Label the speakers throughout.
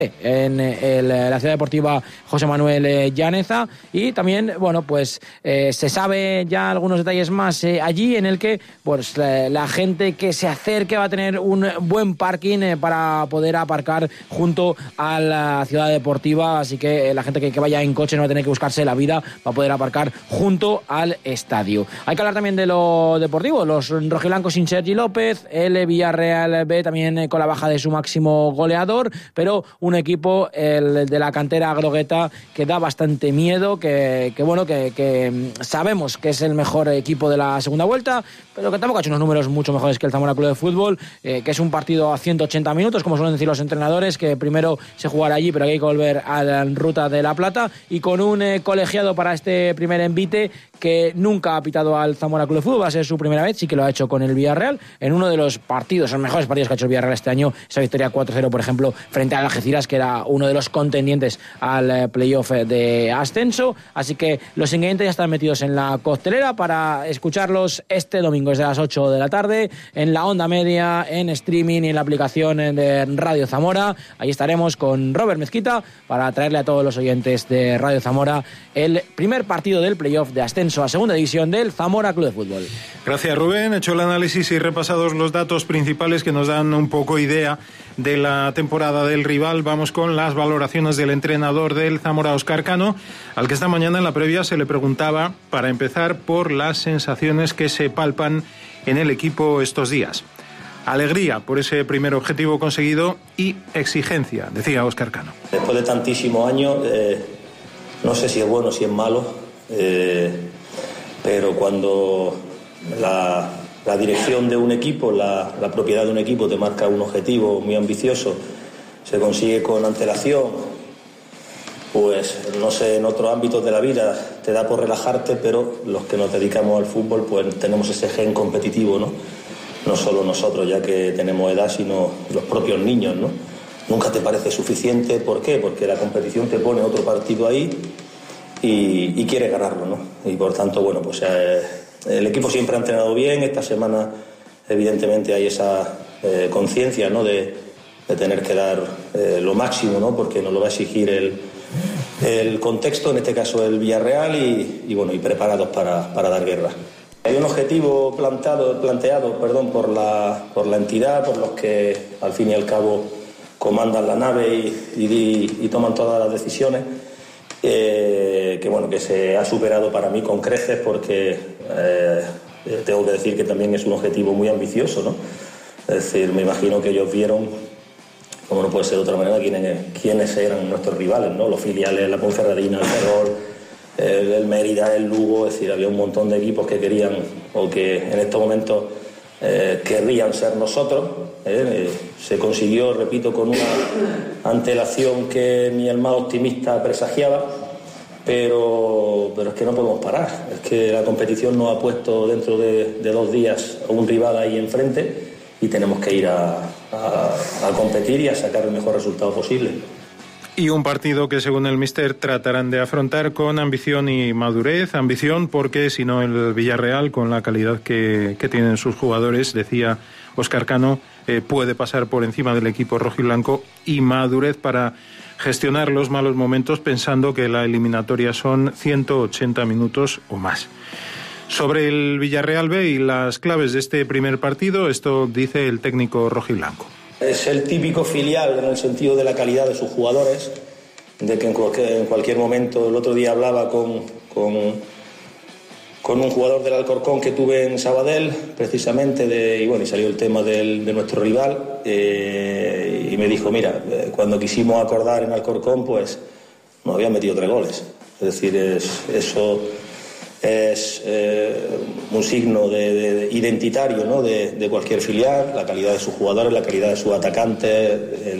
Speaker 1: en la ciudad deportiva José Manuel Llaneza, y también, bueno, pues se sabe ya algunos detalles más allí, en el que pues la gente que se acerque va a tener un buen parking para poder aparcar junto a la ciudad deportiva, así que la gente que vaya en coche no va a tener que buscarse la vida, va a poder aparcar junto al estadio. Hay que hablar también de lo deportivo, los rojiblancos sin Sergi López, el Villarreal B también con la baja de su máximo goleador, pero un equipo, el de la cantera grogueta, que da bastante miedo, que sabemos que es el mejor equipo de la segunda vuelta, pero que tampoco ha hecho unos números mucho mejores que el Zamora Club de Fútbol, que es un partido a 180 minutos, como suelen decir los entrenadores, que primero se jugará allí, pero hay que volver a la Ruta de la Plata, y con un colegiado para este primer envite que nunca ha pitado al Zamora Club de Fútbol, va a ser su primera vez, sí que lo ha hecho con el Villarreal, en uno de los partidos, los mejores partidos que ha hecho el Villarreal este año, esa victoria 4-0, por ejemplo, frente al Algeciras, que era uno de los contendientes al playoff de ascenso. Así que los ingredientes ya están metidos en la coctelera para escucharlos este domingo desde las 8 de la tarde en la onda media, en streaming y en la aplicación de Radio Zamora. Ahí estaremos con Robert Mezquita para traerle a todos los oyentes de Radio Zamora el primer partido del playoff de ascenso a segunda división del Zamora Club de Fútbol.
Speaker 2: Gracias, Rubén. Hecho el análisis y repasados los datos principales que nos dan un poco idea de la temporada del rival, vamos con las valoraciones del entrenador del Zamora, Óscar Cano, al que esta mañana en la previa se le preguntaba, para empezar, por las sensaciones que se palpan en el equipo estos días. Alegría por ese primer objetivo conseguido y exigencia, decía Óscar Cano.
Speaker 3: Después de tantísimos años, no sé si es bueno o si es malo, pero cuando la dirección de un equipo, la propiedad de un equipo te marca un objetivo muy ambicioso, se consigue con antelación, pues no sé, en otros ámbitos de la vida te da por relajarte, pero los que nos dedicamos al fútbol pues tenemos ese gen competitivo, ¿no? No solo nosotros, ya que tenemos edad, sino los propios niños, ¿no? Nunca te parece suficiente. ¿Por qué? Porque la competición te pone otro partido ahí y quieres ganarlo, ¿no? Y por tanto, bueno, pues el equipo siempre ha entrenado bien. Esta semana, evidentemente, hay esa conciencia, ¿no? de tener que dar lo máximo, ¿no? Porque nos lo va a exigir el contexto, en este caso el Villarreal, y preparados para dar guerra. Hay un objetivo planteado por la entidad, por los que al fin y al cabo comandan la nave y toman todas las decisiones, que se ha superado para mí con creces, porque tengo que decir que también es un objetivo muy ambicioso, ¿no? Es decir, me imagino que ellos vieron, como no puede ser de otra manera, quiénes eran nuestros rivales, ¿no? Los filiales, la Ponferradina, el Ferrol, el Mérida, el Lugo. Es decir, había un montón de equipos que querían, o que en estos momentos querrían ser nosotros. Se consiguió, repito, con una antelación que ni el más optimista presagiaba, pero es que no podemos parar. Es que la competición nos ha puesto dentro de 2 días a un rival ahí enfrente, y tenemos que ir a competir y a sacar el mejor resultado posible.
Speaker 2: Y un partido que, según el míster, tratarán de afrontar con ambición y madurez. Ambición porque, si no, el Villarreal, con la calidad que tienen sus jugadores, decía Óscar Cano, puede pasar por encima del equipo rojiblanco. Y madurez para gestionar los malos momentos, pensando que la eliminatoria son 180 minutos o más. Sobre el Villarreal B y las claves de este primer partido, esto dice el técnico rojiblanco.
Speaker 3: Es el típico filial en el sentido de la calidad de sus jugadores, de que en cualquier momento. El otro día hablaba con un jugador del Alcorcón que tuve en Sabadell, precisamente, y salió el tema de nuestro rival, y me dijo, mira, cuando quisimos acordar en Alcorcón, pues nos habían metido 3 goles. Es decir, eso es un signo identitario, ¿no? de cualquier filial, la calidad de sus jugadores, la calidad de sus atacantes,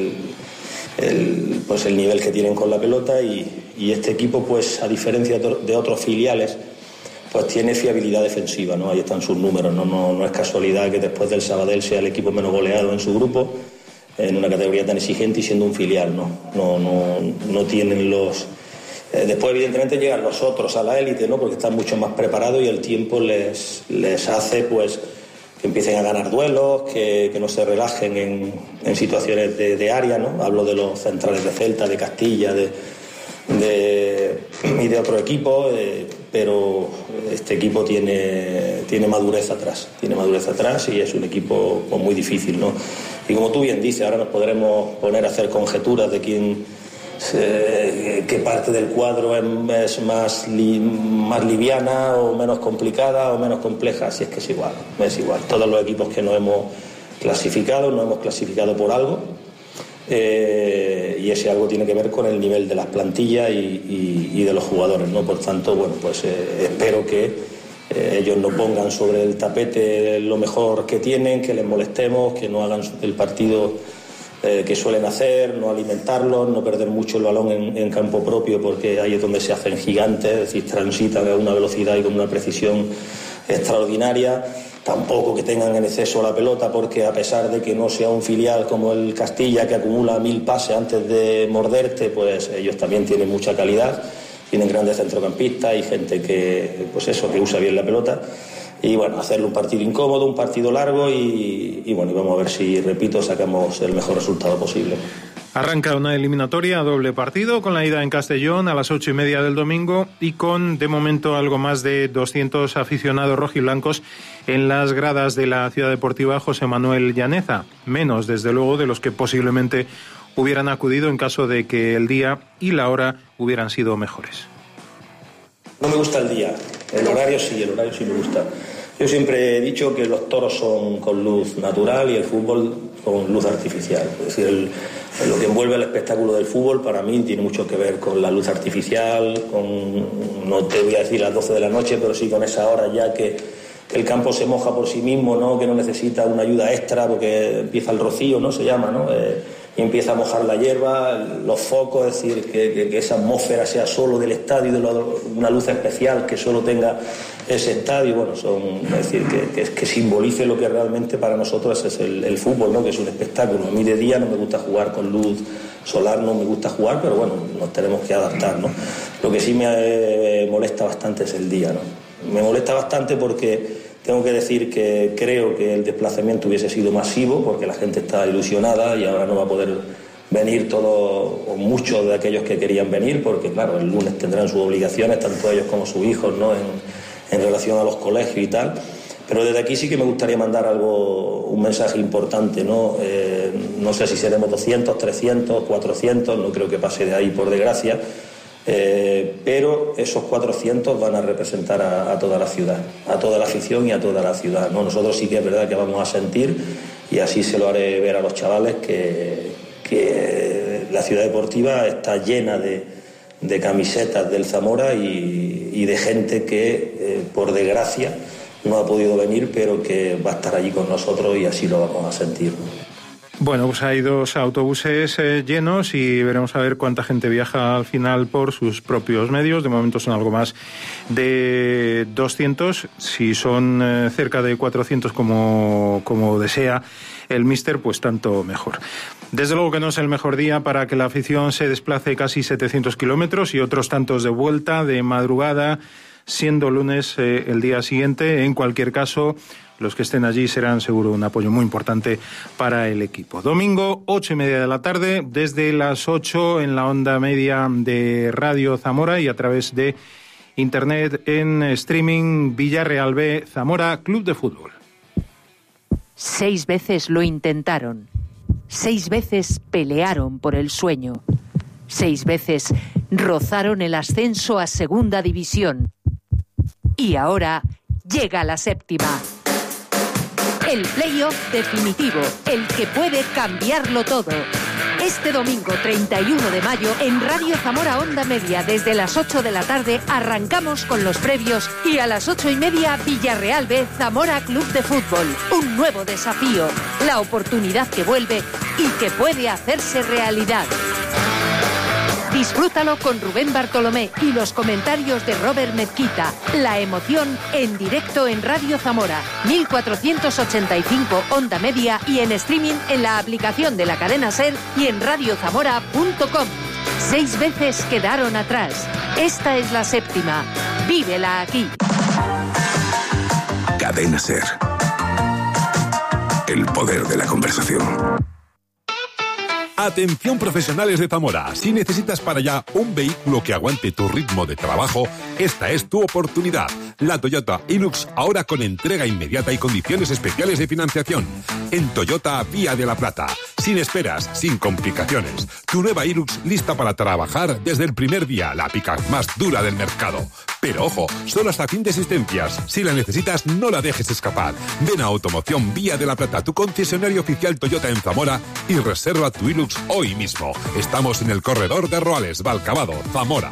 Speaker 3: el nivel que tienen con la pelota, y este equipo, pues a diferencia de otros filiales, pues tiene fiabilidad defensiva, ¿no? Ahí están sus números, no es casualidad que después del Sabadell sea el equipo menos goleado en su grupo, en una categoría tan exigente y siendo un filial, no tienen los... Después, evidentemente, llegan los otros a la élite, ¿no? Porque están mucho más preparados y el tiempo les hace, pues empiecen a ganar duelos, que no se relajen en situaciones de área, ¿no? Hablo de los centrales de Celta, de Castilla, y de otros equipos, pero este equipo tiene madurez atrás, y es un equipo pues, muy difícil, ¿no? Y como tú bien dices, ahora nos podremos poner a hacer conjeturas de qué parte del cuadro es más liviana o menos complicada o menos compleja. Si es que es igual. Todos los equipos que nos hemos clasificado por algo, y ese algo tiene que ver con el nivel de las plantillas y de los jugadores, ¿no? Por tanto, bueno, pues espero que ellos no pongan sobre el tapete lo mejor que tienen, que les molestemos, que no hagan el partido que suelen hacer, no alimentarlos, no perder mucho el balón en campo propio, porque ahí es donde se hacen gigantes, es decir, transitan a una velocidad y con una precisión extraordinaria. Tampoco que tengan en exceso la pelota, porque a pesar de que no sea un filial como el Castilla, que acumula 1000 pases antes de morderte, pues ellos también tienen mucha calidad, tienen grandes centrocampistas y gente que usa bien la pelota. Y bueno, hacerle un partido incómodo, un partido largo y vamos a ver si, repito, sacamos el mejor resultado posible.
Speaker 2: Arranca una eliminatoria a doble partido con la ida en Castellón a las 8:30 del domingo y con, de momento, algo más de 200 aficionados rojiblancos en las gradas de la Ciudad Deportiva José Manuel Llaneza. Menos, desde luego, de los que posiblemente hubieran acudido en caso de que el día y la hora hubieran sido mejores.
Speaker 3: No me gusta el día, el horario sí me gusta. Yo siempre he dicho que los toros son con luz natural y el fútbol con luz artificial. Es decir, lo que envuelve el espectáculo del fútbol para mí tiene mucho que ver con la luz artificial, no te voy a decir las 12 de la noche, pero sí con esa hora ya que el campo se moja por sí mismo, ¿no? Que no necesita una ayuda extra porque empieza el rocío, ¿no? Se llama, ¿no? Y empieza a mojar la hierba, los focos, es decir, que esa atmósfera sea solo del estadio, una luz especial que solo tenga ese estadio, bueno, es decir, que simbolice lo que realmente para nosotros es el fútbol, ¿no? Que es un espectáculo. A mí de día no me gusta jugar con luz solar, no me gusta jugar, pero bueno, nos tenemos que adaptar, ¿no? Lo que sí me molesta bastante es el día, ¿no? Me molesta bastante porque tengo que decir que creo que el desplazamiento hubiese sido masivo, porque la gente está ilusionada y ahora no va a poder venir todos o muchos de aquellos que querían venir, porque claro, el lunes tendrán sus obligaciones, tanto ellos como sus hijos, ¿no? En relación a los colegios y tal. Pero desde aquí sí que me gustaría mandar un mensaje importante, ¿no? No sé si seremos 200, 300, 400, no creo que pase de ahí, por desgracia. Pero esos 400 van a representar a toda la ciudad, a toda la afición y a toda la ciudad, ¿no? Nosotros sí que es verdad que vamos a sentir, y así se lo haré ver a los chavales, que la Ciudad Deportiva está llena de camisetas del Zamora y de gente que, por desgracia, no ha podido venir, pero que va a estar allí con nosotros y así lo vamos a sentir.
Speaker 2: Bueno, pues hay 2 autobuses llenos y veremos a ver cuánta gente viaja al final por sus propios medios. De momento son algo más de 200. Si son cerca de 400 como desea el míster, pues tanto mejor. Desde luego que no es el mejor día para que la afición se desplace casi 700 kilómetros y otros tantos de vuelta, de madrugada, siendo lunes el día siguiente. En cualquier caso, los que estén allí serán seguro un apoyo muy importante para el equipo. Domingo, 8:30 de la tarde, desde las 8 en la onda media de Radio Zamora y a través de internet en streaming Villarreal B Zamora Club de Fútbol.
Speaker 4: 6 veces lo intentaron. 6 veces pelearon por el sueño. 6 veces rozaron el ascenso a Segunda División. Y ahora llega la 7ª. El play-off definitivo, el que puede cambiarlo todo. Este domingo 31 de mayo en Radio Zamora Onda Media desde las 8 de la tarde arrancamos con los previos y a las 8:30 Villarreal B Zamora Club de Fútbol. Un nuevo desafío, la oportunidad que vuelve y que puede hacerse realidad. Disfrútalo con Rubén Bartolomé y los comentarios de Robert Mezquita. La emoción en directo en Radio Zamora, 1485 Onda Media y en streaming en la aplicación de la cadena SER y en radiozamora.com. 6 veces quedaron atrás. Esta es la 7ª. Vívela aquí.
Speaker 5: Cadena SER. el poder de la conversación.
Speaker 6: Atención profesionales de Zamora, si necesitas para allá un vehículo que aguante tu ritmo de trabajo, esta es tu oportunidad. La Toyota Hilux, ahora con entrega inmediata y condiciones especiales de financiación. En Toyota Vía de la Plata, sin esperas, sin complicaciones. Tu nueva Hilux lista para trabajar desde el primer día, la pick-up más dura del mercado. Pero ojo, solo hasta fin de existencias. Si la necesitas, no la dejes escapar. Ven a Automoción Vía de la Plata, tu concesionario oficial Toyota en Zamora, y reserva tu Hilux hoy mismo. Estamos en el corredor de Roales, Valcavado, Zamora.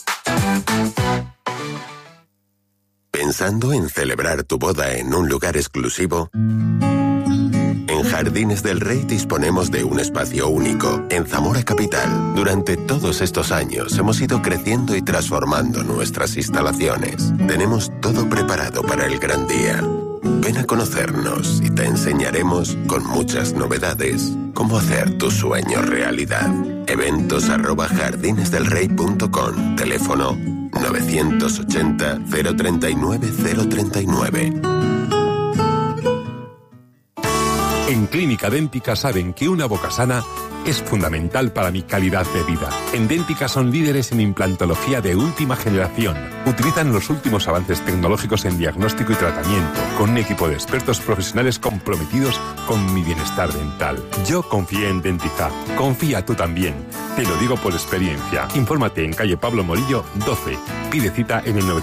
Speaker 5: ¿Pensando en celebrar tu boda en un lugar exclusivo? En Jardines del Rey disponemos de un espacio único en Zamora Capital. Durante todos estos años hemos ido creciendo y transformando nuestras instalaciones. Tenemos todo preparado para el gran día. Ven a conocernos y te enseñaremos, con muchas novedades, cómo hacer tu sueño realidad. Eventos@jardinesdelrey.com. Teléfono 980 039 039.
Speaker 6: En Clínica Dẹ́ntica saben que una boca sana es fundamental para mi calidad de vida. En Dẹ́ntica son líderes en implantología de última generación. Utilizan los últimos avances tecnológicos en diagnóstico y tratamiento, con un equipo de expertos profesionales comprometidos con mi bienestar dental. Yo confié en Dẹ́ntica. Confía tú también. Te lo digo por experiencia. Infórmate en calle Pablo Morillo 12. Pide cita en el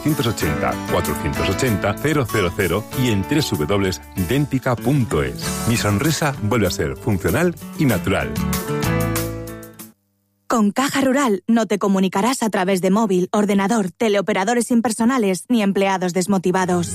Speaker 6: 980-480-000 y en www.dentica.es. Mi sonrisa vuelve a ser funcional y natural.
Speaker 7: Con Caja Rural no te comunicarás a través de móvil, ordenador, teleoperadores impersonales ni empleados desmotivados.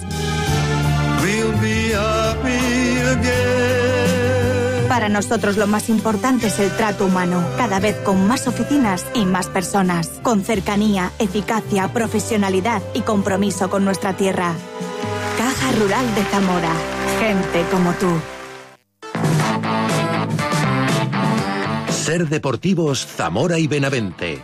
Speaker 7: Para nosotros lo más importante es el trato humano, cada vez con más oficinas y más personas, con cercanía, eficacia, profesionalidad y compromiso con nuestra tierra. Caja Rural de Zamora, gente como tú.
Speaker 8: Ser Deportivos Zamora y Benavente.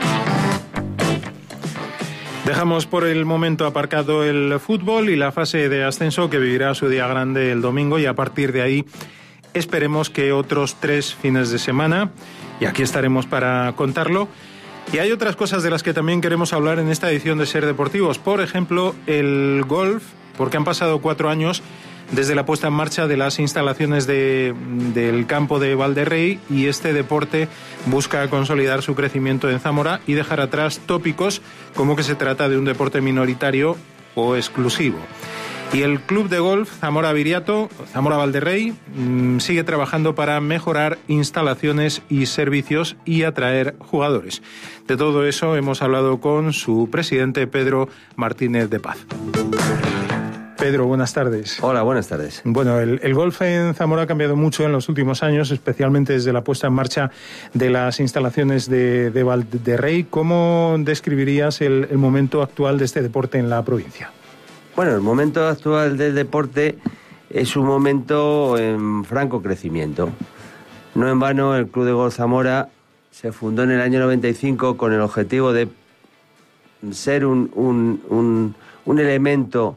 Speaker 2: Dejamos por el momento aparcado el fútbol y la fase de ascenso que vivirá su día grande el domingo, y a partir de ahí esperemos que otros 3 fines de semana, y aquí estaremos para contarlo. Y hay otras cosas de las que también queremos hablar en esta edición de Ser Deportivos, por ejemplo el golf, porque han pasado 4 años desde la puesta en marcha de las instalaciones del campo de Valderrey, y este deporte busca consolidar su crecimiento en Zamora y dejar atrás tópicos como que se trata de un deporte minoritario o exclusivo. Y el Club de Golf Zamora Viriato, Zamora Valderrey, sigue trabajando para mejorar instalaciones y servicios y atraer jugadores. De todo eso hemos hablado con su presidente, Pedro Martínez de Paz. Pedro, buenas tardes.
Speaker 9: Hola, buenas tardes.
Speaker 2: Bueno, el golf en Zamora ha cambiado mucho en los últimos años, especialmente desde la puesta en marcha de las instalaciones de Valderrey. ¿Cómo describirías el momento actual de este deporte en la provincia?
Speaker 9: Bueno, el momento actual del deporte es un momento en franco crecimiento. No en vano, el Club de Golf Zamora se fundó en el año 95 con el objetivo de ser un elemento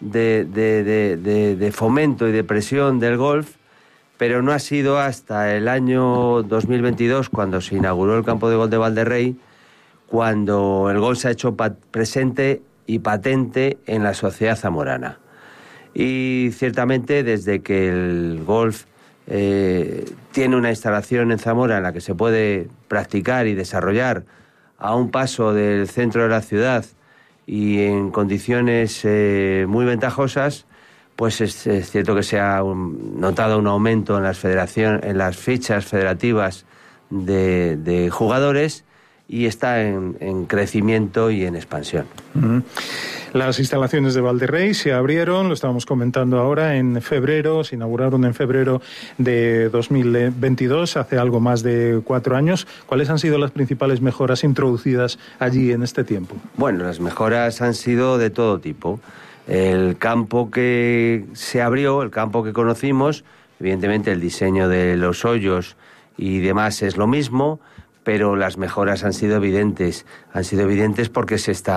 Speaker 9: de fomento y de presión del golf, pero no ha sido hasta el año 2022, cuando se inauguró el campo de golf de Valderrey, cuando el golf se ha hecho presente y patente en la sociedad zamorana. Y ciertamente, desde que el golf tiene una instalación en Zamora en la que se puede practicar y desarrollar a un paso del centro de la ciudad y en condiciones muy ventajosas, pues es cierto que se ha notado un aumento en las fichas federativas de jugadores, y está en crecimiento y en expansión.
Speaker 2: Las instalaciones de Valderrey se abrieron, lo estábamos comentando ahora, en febrero, se inauguraron en febrero de 2022, hace algo más de 4 años. ¿Cuáles han sido las principales mejoras introducidas allí en este tiempo?
Speaker 9: Bueno, las mejoras han sido de todo tipo. El campo que se abrió, el campo que conocimos, evidentemente el diseño de los hoyos y demás es lo mismo, pero las mejoras han sido evidentes porque se está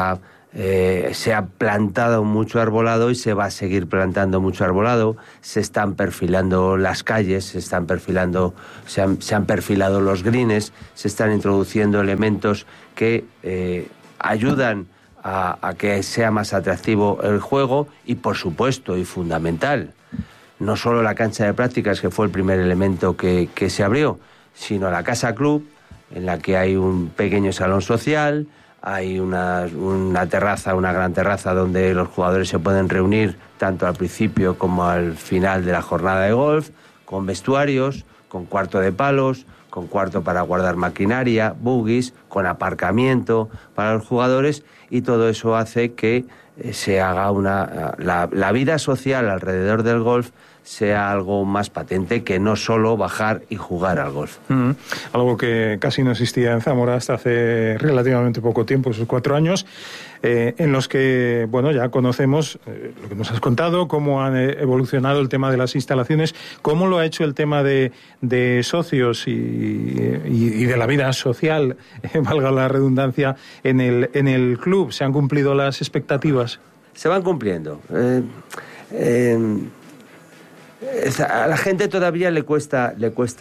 Speaker 9: se ha plantado mucho arbolado y se va a seguir plantando mucho arbolado. Se están perfilando las calles, se han perfilado los greens, se están introduciendo elementos que ayudan a que sea más atractivo el juego y, por supuesto, y fundamental, no solo la cancha de prácticas, que fue el primer elemento que se abrió, sino la casa club, en la que hay un pequeño salón social, hay una terraza, una gran terraza donde los jugadores se pueden reunir tanto al principio como al final de la jornada de golf, con vestuarios, con cuarto de palos, con cuarto para guardar maquinaria, buggies, con aparcamiento para los jugadores, y todo eso hace que se haga la vida social alrededor del golf sea algo más patente que no solo bajar y jugar al golf.
Speaker 2: Algo que casi no existía en Zamora hasta hace relativamente poco tiempo, esos 4 años, en los que, bueno, ya conocemos lo que nos has contado, cómo han evolucionado el tema de las instalaciones, cómo lo ha hecho el tema de socios y de la vida social, valga la redundancia, en el club. ¿Se han cumplido las expectativas?
Speaker 9: Se van cumpliendo. A la gente todavía le cuesta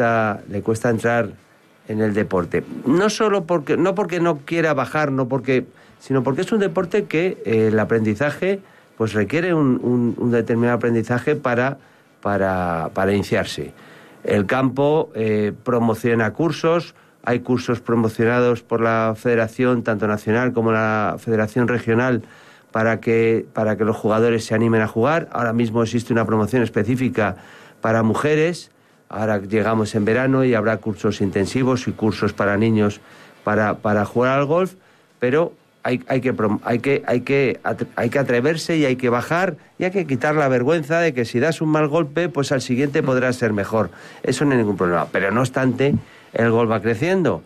Speaker 9: entrar en el deporte. No porque no quiera bajar, sino porque es un deporte que el aprendizaje pues requiere un determinado aprendizaje para iniciarse. El campo promociona cursos, hay cursos promocionados por la Federación, tanto nacional como la Federación Regional, para que los jugadores se animen a jugar. Ahora mismo existe una promoción específica para mujeres. Ahora llegamos en verano y habrá cursos intensivos y cursos para niños para jugar al golf, pero hay que atreverse y hay que bajar y hay que quitar la vergüenza de que si das un mal golpe, pues al siguiente podrás ser mejor. Eso no hay ningún problema. Pero no obstante, el golf va creciendo.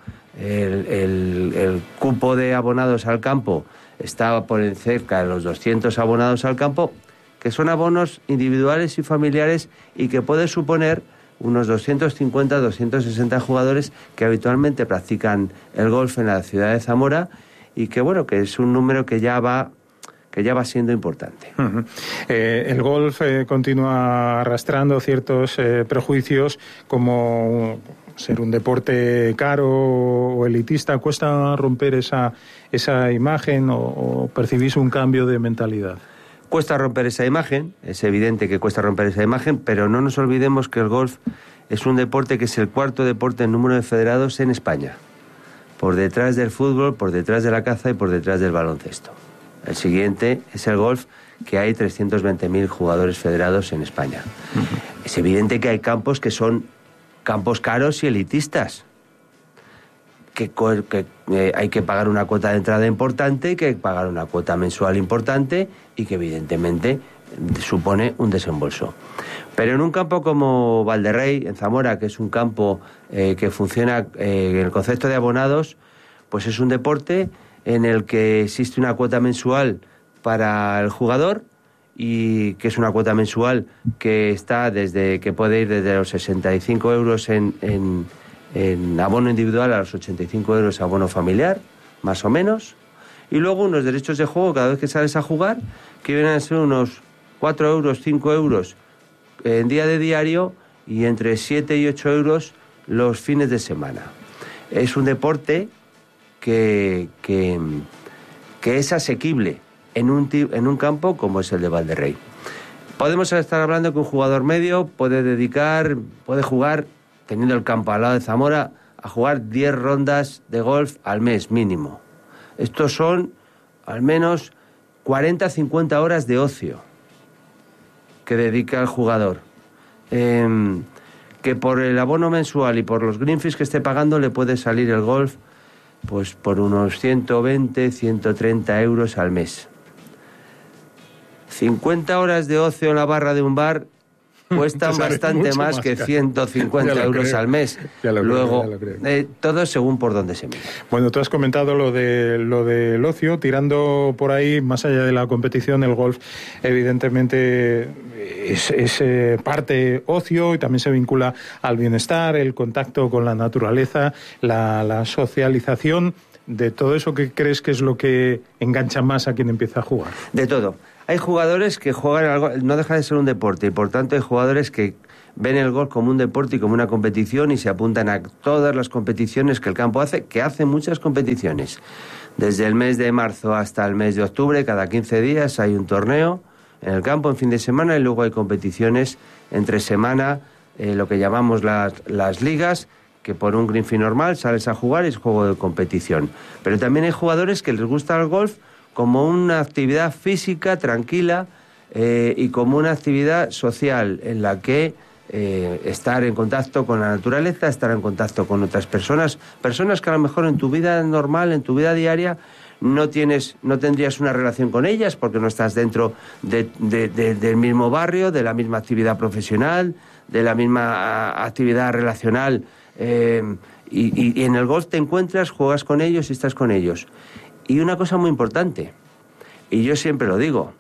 Speaker 9: El cupo de abonados al campo está por cerca de los 200 abonados al campo, que son abonos individuales y familiares y que puede suponer unos 250, 260 jugadores que habitualmente practican el golf en la ciudad de Zamora y que, bueno, que es un número que ya va siendo importante.
Speaker 2: El golf continúa arrastrando ciertos prejuicios como ser un deporte caro o elitista. ¿Cuesta romper esa imagen o percibís un cambio de mentalidad?
Speaker 9: Cuesta romper esa imagen, es evidente que cuesta romper esa imagen, pero no nos olvidemos que el golf es un deporte que es el 4º deporte en número de federados en España, por detrás del fútbol, por detrás de la caza y por detrás del baloncesto. El siguiente es el golf, que hay 320.000 jugadores federados en España. Es evidente que hay campos que son campos caros y elitistas, que hay que pagar una cuota de entrada importante, que hay que pagar una cuota mensual importante y que evidentemente supone un desembolso. Pero en un campo como Valderrey, en Zamora, que es un campo que funciona en el concepto de abonados, pues es un deporte en el que existe una cuota mensual para el jugador, y que es una cuota mensual que puede ir desde los 65 euros en abono individual a los 85 euros abono familiar, más o menos, y luego unos derechos de juego cada vez que sales a jugar, que vienen a ser unos 4 euros, 5 euros en día de diario y entre 7 y 8 euros los fines de semana. Es un deporte que es asequible en un campo como es el de Valderrey. Podemos estar hablando que un jugador medio puede jugar, teniendo el campo al lado de Zamora, a jugar 10 rondas de golf al mes mínimo. Estos son al menos 40-50 horas de ocio que dedica el jugador. Que por el abono mensual y por los green fees que esté pagando le puede salir el golf pues por unos 120, 130 euros al mes. 50 horas de ocio en la barra de un bar cuestan bastante más que 150 euros al mes. Luego, todo según por donde se mira.
Speaker 2: Bueno, tú has comentado lo del ocio, tirando por ahí, más allá de la competición, el golf evidentemente es parte ocio y también se vincula al bienestar, el contacto con la naturaleza, la socialización. de todo eso, ¿qué crees que es lo que engancha más a quien empieza a jugar?
Speaker 9: De todo. Hay jugadores que juegan al golf, no deja de ser un deporte, y por tanto hay jugadores que ven el golf como un deporte y como una competición y se apuntan a todas las competiciones que el campo hace, que hace muchas competiciones. Desde el mes de marzo hasta el mes de octubre, cada 15 días hay un torneo en el campo en fin de semana, y luego hay competiciones entre semana, lo que llamamos las ligas, que por un green fee normal sales a jugar y es juego de competición. Pero también hay jugadores que les gusta el golf como una actividad física tranquila y como una actividad social en la que estar en contacto con la naturaleza, estar en contacto con otras personas que a lo mejor en tu vida normal, en tu vida diaria, no tendrías una relación con ellas porque no estás dentro del mismo barrio, de la misma actividad profesional, de la misma actividad relacional, y en el golf te encuentras, juegas con ellos y estás con ellos. Y una cosa muy importante, y yo siempre lo digo,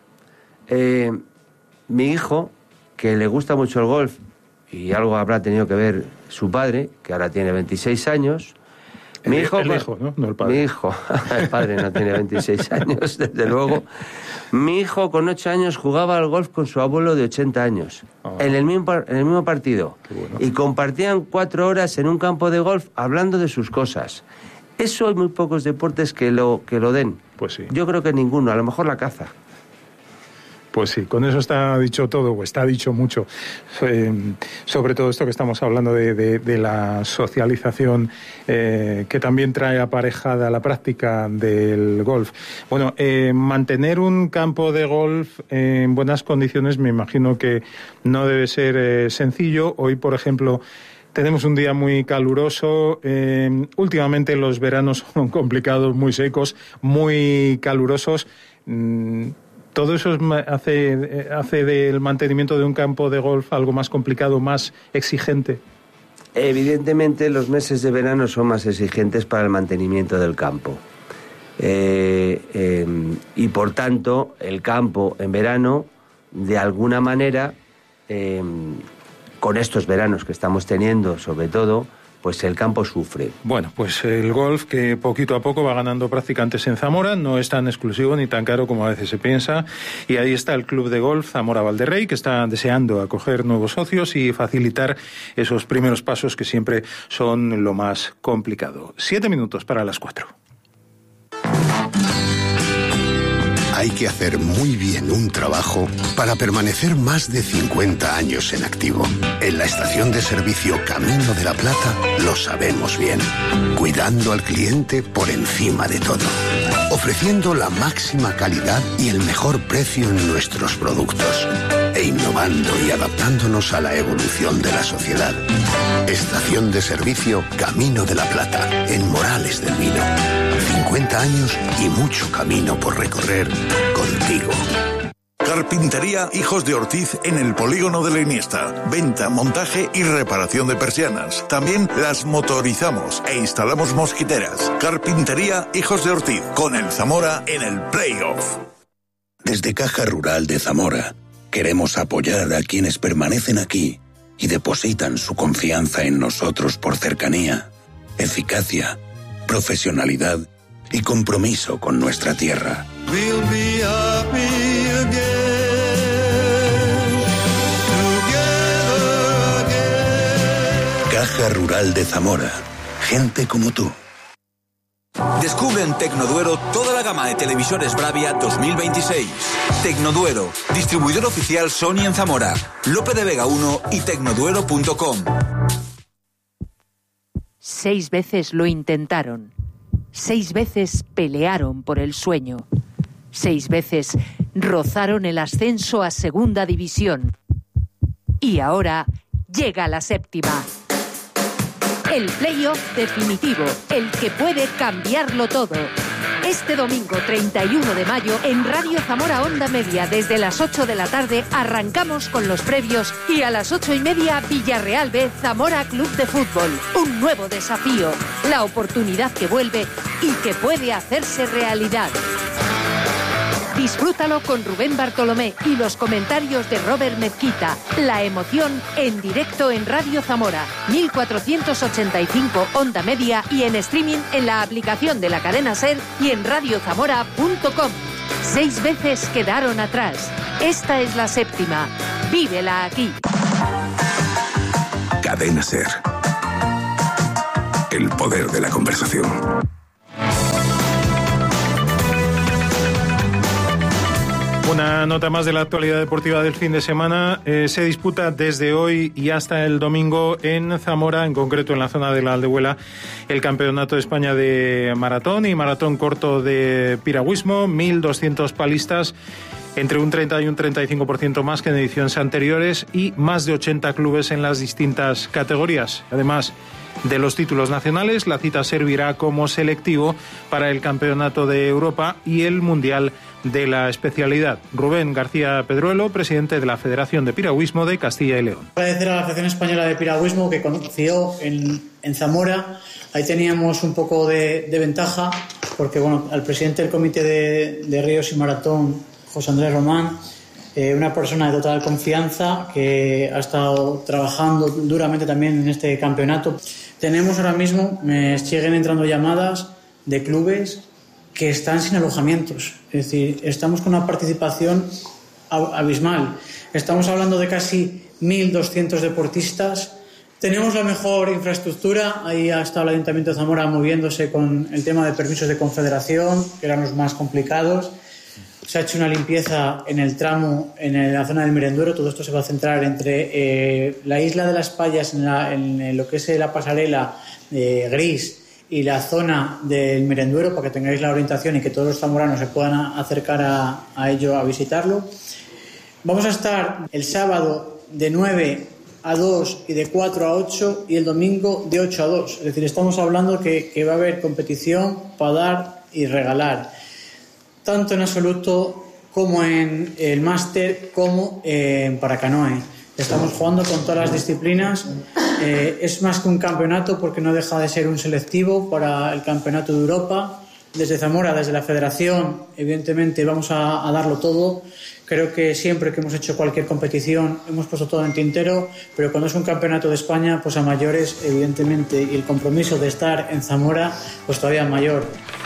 Speaker 9: mi hijo, que le gusta mucho el golf, y algo habrá tenido que ver su padre, que ahora tiene 26 años. Mi hijo,
Speaker 2: ¿no? No el padre.
Speaker 9: Mi hijo, el padre no tiene 26 años, desde luego. Mi hijo con 8 años jugaba al golf con su abuelo de 80 años, en el mismo partido. Bueno. Y compartían 4 horas en un campo de golf hablando de sus cosas. Eso hay muy pocos deportes que lo den.
Speaker 2: Pues sí.
Speaker 9: Yo creo que ninguno, a lo mejor la caza.
Speaker 2: Pues sí, con eso está dicho todo, o está dicho mucho, sobre todo esto que estamos hablando de la socialización que también trae aparejada la práctica del golf. Bueno, mantener un campo de golf en buenas condiciones me imagino que no debe ser sencillo. Hoy, por ejemplo, tenemos un día muy caluroso. Últimamente los veranos son complicados, muy secos, muy calurosos. ¿Todo eso hace del mantenimiento de un campo de golf algo más complicado, más exigente?
Speaker 9: Evidentemente los meses de verano son más exigentes para el mantenimiento del campo. Y por tanto el campo en verano, de alguna manera, con estos veranos que estamos teniendo sobre todo, pues el campo sufre.
Speaker 2: Bueno, pues el golf, que poquito a poco va ganando practicantes en Zamora, no es tan exclusivo ni tan caro como a veces se piensa, y ahí está el Club de Golf Zamora Valderrey, que está deseando acoger nuevos socios y facilitar esos primeros pasos que siempre son lo más complicado. 7 minutos para las 4.
Speaker 10: Hay que hacer muy bien un trabajo para permanecer más de 50 años en activo. En la estación de servicio Camino de la Plata lo sabemos bien. Cuidando al cliente por encima de todo. Ofreciendo la máxima calidad y el mejor precio en nuestros productos. E innovando y adaptándonos a la evolución de la sociedad. Estación de servicio Camino de la Plata, en Morales del Vino. 50 años y mucho camino por recorrer contigo.
Speaker 11: Carpintería Hijos de Ortiz en el Polígono de la Iniesta. Venta, montaje y reparación de persianas. También las motorizamos e instalamos mosquiteras. Carpintería Hijos de Ortiz, con el Zamora en el playoff.
Speaker 10: Desde Caja Rural de Zamora, queremos apoyar a quienes permanecen aquí y depositan su confianza en nosotros por cercanía, eficacia, profesionalidad y compromiso con nuestra tierra.
Speaker 12: We'll be happy again, together again.
Speaker 10: Caja Rural de Zamora. Gente como tú.
Speaker 13: Descubre en Tecnoduero toda la gama de televisores Bravia 2026. Tecnoduero, distribuidor oficial Sony en Zamora, Lope de Vega 1 y tecnoduero.com.
Speaker 4: 6 veces lo intentaron. 6 veces pelearon por el sueño. 6 veces rozaron el ascenso a Segunda División. Y ahora llega la 7ª. El playoff definitivo, el que puede cambiarlo todo. Este domingo 31 de mayo en Radio Zamora Onda Media desde las 8 de la tarde arrancamos con los previos y a las 8:30 Villarreal B Zamora Club de Fútbol. Un nuevo desafío, la oportunidad que vuelve y que puede hacerse realidad. Disfrútalo con Rubén Bartolomé y los comentarios de Robert Mezquita. La emoción en directo en Radio Zamora, 1485 Onda Media y en streaming en la aplicación de la cadena SER y en radiozamora.com. 6 veces quedaron atrás. Esta es la 7ª. Vívela aquí.
Speaker 14: Cadena SER. El poder de la conversación.
Speaker 2: Una nota más de la actualidad deportiva del fin de semana. Se disputa desde hoy y hasta el domingo en Zamora, en concreto en la zona de la Aldehuela, el Campeonato de España de maratón y maratón corto de piragüismo. 1.200 palistas, entre un 30 y un 35% más que en ediciones anteriores, y más de 80 clubes en las distintas categorías. Además de los títulos nacionales, la cita servirá como selectivo para el Campeonato de Europa y el Mundial de la especialidad. Rubén García Pedruelo, presidente de la Federación de Piragüismo de Castilla y León.
Speaker 15: Agradecer a la Federación Española de Piragüismo, que confió en Zamora. Ahí teníamos un poco de ventaja, porque bueno, al presidente del Comité de Ríos y Maratón, José Andrés Román, una persona de total confianza que ha estado trabajando duramente también en este campeonato. Tenemos ahora mismo, me siguen entrando llamadas de clubes que están sin alojamientos. Es decir, estamos con una participación abismal. Estamos hablando de casi 1.200 deportistas. Tenemos la mejor infraestructura. Ahí ha estado el Ayuntamiento de Zamora moviéndose con el tema de permisos de confederación, que eran los más complicados. Se ha hecho una limpieza en el tramo, en la zona del Merenduero. Todo esto se va a centrar entre la isla de las Payas, en lo que es la pasarela gris, y la zona del Merenduero, para que tengáis la orientación y que todos los zamoranos se puedan acercar a ello, a visitarlo. Vamos a estar el sábado de 9 a 2 y de 4 a 8 y el domingo de 8 a 2. Es decir, estamos hablando que va a haber competición para dar y regalar, tanto en absoluto como en el máster como en paracanoe. Estamos jugando con todas las disciplinas. Es más que un campeonato, porque no deja de ser un selectivo para el Campeonato de Europa. Desde Zamora, desde la Federación, evidentemente vamos a darlo todo. Creo que siempre que hemos hecho cualquier competición hemos puesto todo en tintero, pero cuando es un campeonato de España, pues a mayores, evidentemente, y el compromiso de estar en Zamora, pues todavía mayor.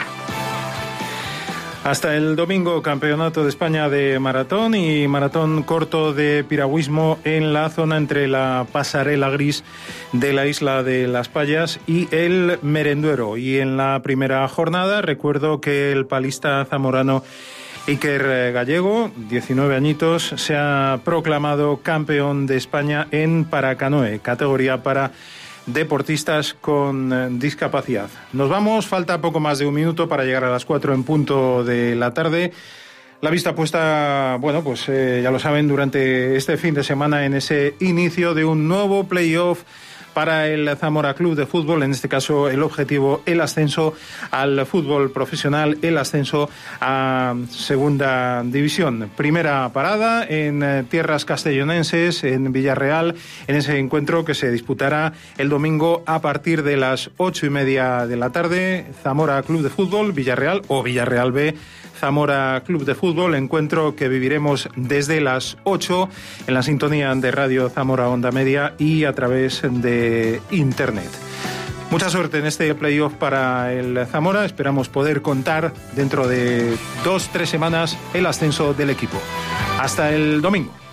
Speaker 2: Hasta el domingo, Campeonato de España de maratón y maratón corto de piragüismo en la zona entre la pasarela gris de la isla de Las Payas y el Merenduero. Y en la primera jornada, recuerdo que el palista zamorano Iker Gallego, 19 añitos, se ha proclamado campeón de España en paracanoe, categoría para deportistas con discapacidad. Nos vamos, falta poco más de un minuto para llegar a las 4 en punto de la tarde. La vista puesta, bueno, pues ya lo saben, durante este fin de semana en ese inicio de un nuevo playoff para el Zamora Club de Fútbol, en este caso el objetivo, el ascenso al fútbol profesional, el ascenso a Segunda División. Primera parada en tierras castellonenses, en Villarreal, en ese encuentro que se disputará el domingo a partir de las 8:30 de la tarde. Zamora Club de Fútbol, Villarreal o Villarreal B, Zamora Club de Fútbol, encuentro que viviremos desde las 8 en la sintonía de Radio Zamora Onda Media y a través de Internet. Mucha suerte en este playoff para el Zamora. Esperamos poder contar dentro de 2-3 semanas el ascenso del equipo. Hasta el domingo.